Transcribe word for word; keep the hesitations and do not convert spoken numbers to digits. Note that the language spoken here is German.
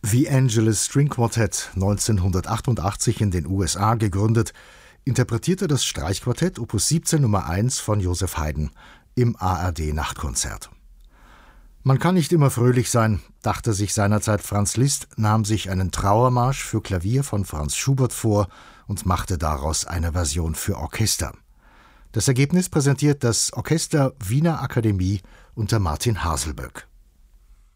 The Angeles String Quartet, neunzehnhundertachtundachtzig in den U S A gegründet, interpretierte das Streichquartett Opus siebzehn Nummer eins von Joseph Haydn im A R D-Nachtkonzert. Man kann nicht immer fröhlich sein, dachte sich seinerzeit Franz Liszt, nahm sich einen Trauermarsch für Klavier von Franz Schubert vor und machte daraus eine Version für Orchester. Das Ergebnis präsentiert das Orchester Wiener Akademie unter Martin Haselböck.